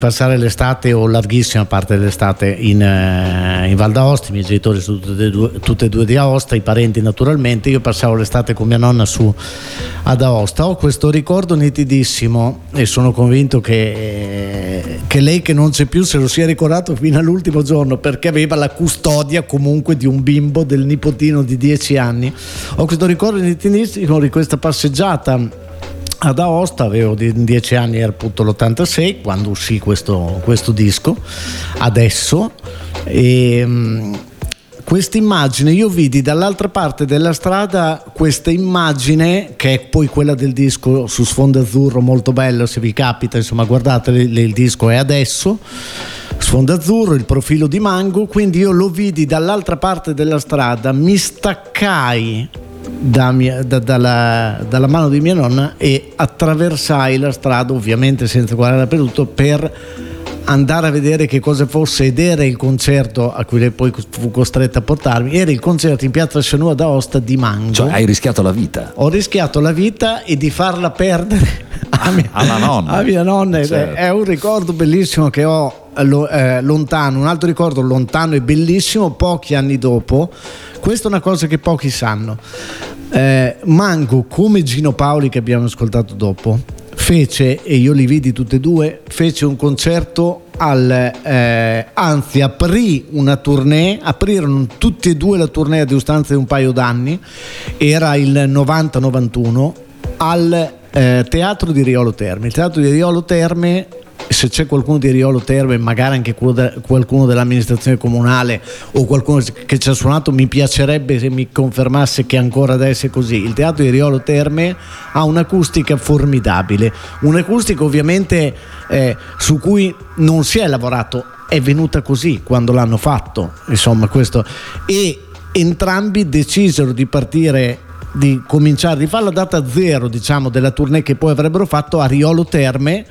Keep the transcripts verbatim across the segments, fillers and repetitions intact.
passare l'estate o larghissima parte dell'estate in, eh, in Val d'Aosta. I miei genitori sono tutti e due, tutte e due di Aosta, i parenti naturalmente. Io passavo l'estate con mia nonna su ad Aosta. Ho questo ricordo nitidissimo e sono convinto che, eh, che lei, che non c'è più, se lo sia ricordato fino all'ultimo giorno, perché aveva la custodia comunque di un bimbo, del nipotino di dieci anni. Ho questo ricordo nitidissimo di questa passeggiata ad Aosta. Avevo dieci anni, era appunto l'ottantasei quando uscì questo, questo disco, Adesso, e um, questa immagine, io vidi dall'altra parte della strada questa immagine che è poi quella del disco su sfondo azzurro, molto bello, se vi capita, insomma, guardate, il disco è Adesso, sfondo azzurro, il profilo di Mango. Quindi io lo vidi dall'altra parte della strada, mi staccai Da mia, da, dalla, dalla mano di mia nonna e attraversai la strada, ovviamente senza guardare dappertutto, per andare a vedere che cosa fosse, ed era il concerto a cui lei poi fu costretta a portarmi. Era il concerto in piazza Chanù ad Aosta di Mango. Cioè hai rischiato la vita? Ho rischiato la vita e di farla perdere a mia, alla nonna. a mia nonna. Certo. È un ricordo bellissimo che ho eh, lontano, un altro ricordo lontano e bellissimo pochi anni dopo. Questa è una cosa che pochi sanno. Eh, Mango, come Gino Paoli che abbiamo ascoltato dopo, fece, e io li vidi tutti e due, fece un concerto al eh, anzi aprì una tournée, aprirono tutti e due la tournée a distanza di un paio d'anni, era il novanta novantuno, al eh, Teatro di Riolo Terme. Il Teatro di Riolo Terme, se c'è qualcuno di Riolo Terme, magari anche qualcuno dell'amministrazione comunale o qualcuno che ci ha suonato, mi piacerebbe se mi confermasse che ancora adesso è così. Il Teatro di Riolo Terme ha un'acustica formidabile, un'acustica ovviamente eh, su cui non si è lavorato, è venuta così quando l'hanno fatto, insomma, questo. E entrambi decisero di partire, di cominciare, di fare la data zero, diciamo, della tournée che poi avrebbero fatto a Riolo Terme,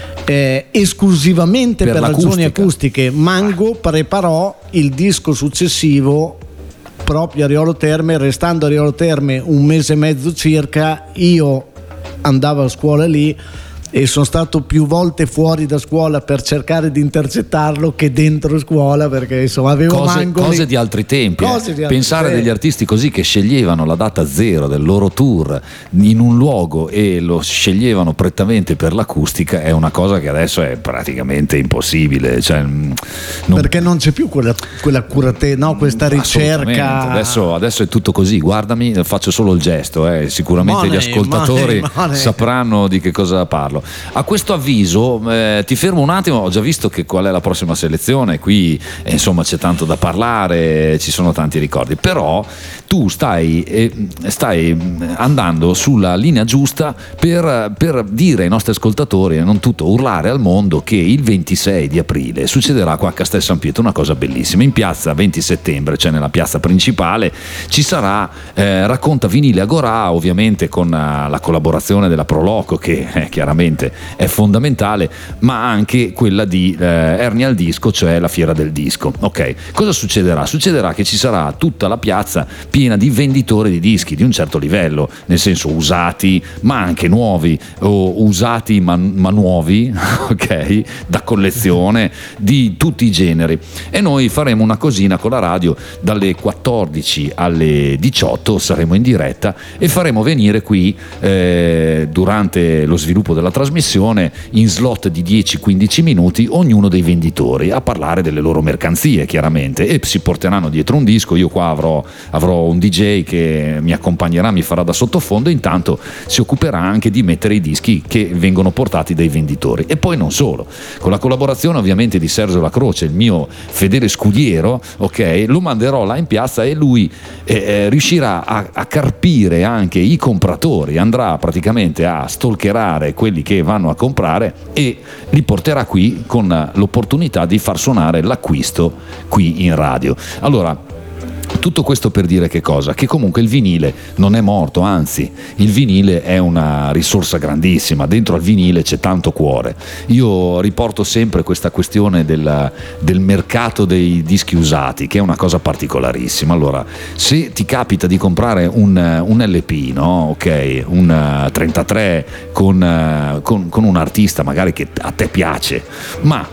eh, esclusivamente per, per ragioni acustiche. Mango preparò il disco successivo proprio a Riolo Terme, restando a Riolo Terme un mese e mezzo circa. Io andavo a scuola lì e sono stato più volte fuori da scuola per cercare di intercettarlo che dentro scuola, perché insomma avevo cose, Mango cose lì. di altri tempi, Cose eh. di altri Pensare tempi. degli artisti così, che sceglievano la data zero del loro tour in un luogo e lo sceglievano prettamente per l'acustica, è una cosa che adesso è praticamente impossibile, cioè, non... perché non c'è più quella, quella curate, no, questa ricerca. Adesso, adesso è tutto così, guardami, faccio solo il gesto, eh. Sicuramente money, gli ascoltatori money, money. sapranno di che cosa parlo. A questo avviso eh, ti fermo un attimo, ho già visto che qual è la prossima selezione, qui eh, insomma c'è tanto da parlare, ci sono tanti ricordi, però tu stai, eh, stai andando sulla linea giusta per, per dire ai nostri ascoltatori, e non tutto, urlare al mondo, che il ventisei di aprile succederà qua a Castel San Pietro una cosa bellissima. In piazza venti settembre, cioè nella piazza principale, ci sarà eh, Racconta Vinile Agorà, ovviamente con uh, la collaborazione della Proloco, che eh, chiaramente è fondamentale, ma anche quella di eh, Ernia al Disco, cioè la fiera del disco. Ok, cosa succederà? Succederà che ci sarà tutta la piazza piena di venditori di dischi di un certo livello, nel senso usati ma anche nuovi, o usati ma, ma nuovi, ok, da collezione, di tutti i generi. E noi faremo una cosina con la radio dalle quattordici alle diciotto, saremo in diretta e faremo venire qui eh, durante lo sviluppo della trasmissione, in slot di dieci quindici minuti, ognuno dei venditori a parlare delle loro mercanzie, chiaramente, e si porteranno dietro un disco. Io qua avrò, avrò un D J che mi accompagnerà, mi farà da sottofondo, intanto si occuperà anche di mettere i dischi che vengono portati dai venditori. E poi non solo, con la collaborazione ovviamente di Sergio La Croce, il mio fedele scudiero, ok, lo manderò là in piazza e lui eh, eh, riuscirà a, a carpire anche i compratori, andrà praticamente a stalkerare quelli che vanno a comprare e li porterà qui con l'opportunità di far suonare l'acquisto qui in radio. Allora, Tutto questo per dire che cosa? Che comunque il vinile non è morto, anzi il vinile è una risorsa grandissima, dentro al vinile c'è tanto cuore. Io riporto sempre questa questione del, del mercato dei dischi usati, che è una cosa particolarissima. Allora, se ti capita di comprare un, un L P, no? Ok, un trentatré con, con, con un artista magari che a te piace, ma